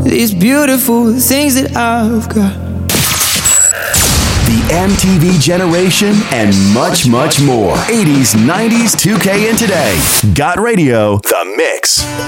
these beautiful things that I've got. The MTV generation and much, much more. 80s, 90s, 2K, and today. Got Radio, The Mix.